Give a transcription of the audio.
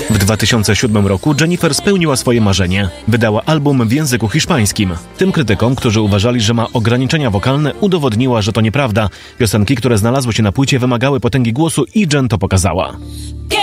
W 2007 roku Jennifer spełniła swoje marzenie. Wydała album w języku hiszpańskim. Tym krytykom, którzy uważali, że ma ograniczenia wokalne, udowodniła, że to nieprawda. Piosenki, które znalazły się na płycie, wymagały potęgi głosu i Jen to pokazała.